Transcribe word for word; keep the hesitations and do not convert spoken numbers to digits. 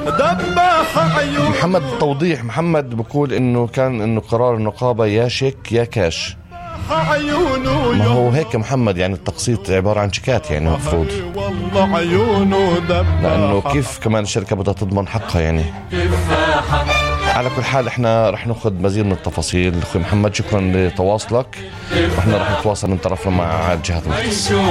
دباح عيونه. محمد توضيح، محمد بقول انه كان انه قرار النقابة يا شيك يا كاش. ما هو هيك محمد، يعني التقسيط عبارة عن شيكات يعني مفروض، لأنه كيف كمان الشركة بدها تضمن حقها يعني. على كل حال احنا رح ناخذ مزيد من التفاصيل. اخوي محمد شكرا لتواصلك، واحنا رح نتواصل من طرفنا مع الجهات المختصة.